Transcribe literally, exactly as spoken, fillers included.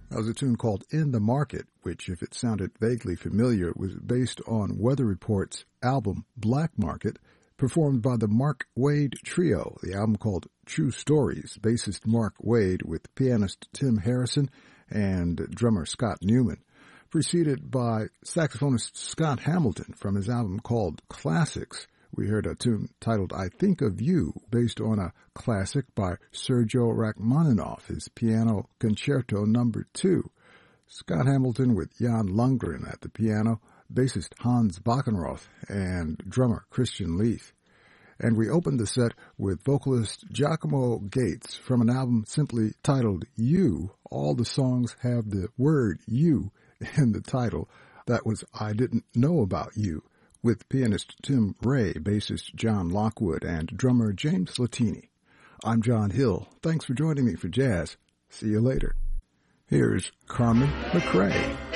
That was a tune called In the Market, which, if it sounded vaguely familiar, was based on Weather Report's album Black Market, performed by the Mark Wade Trio, the album called True Stories, bassist Mark Wade with pianist Tim Harrison and drummer Scott Newman, preceded by saxophonist Scott Hamilton from his album called Classics. We heard a tune titled I Think of You, based on a classic by Sergio Rachmaninoff, his Piano Concerto Number two. Scott Hamilton with Jan Lundgren at the piano, bassist Hans Backenroth, and drummer Christian Leith. And we opened the set with vocalist Giacomo Gates from an album simply titled You. All the songs have the word you in the title. That was I Didn't Know About You, with pianist Tim Ray, bassist John Lockwood, and drummer James Latini. I'm John Hill. Thanks for joining me for Jazz. See you later. Here's Carmen McRae.